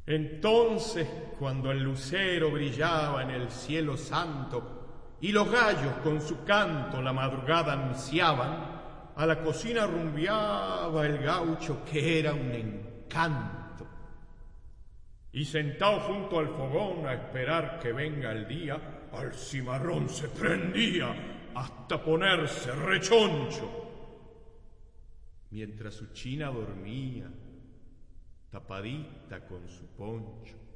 Entonces, cuando el lucero brillaba en el cielo santo y los gallos con su canto la madrugada anunciaban, a la cocina rumbeaba el gaucho que era un encanto. Y sentado junto al fogón a esperar que venga el día, al cimarrón se prendía hasta ponerse rechoncho. Mientras su china dormía, tapadita con su poncho.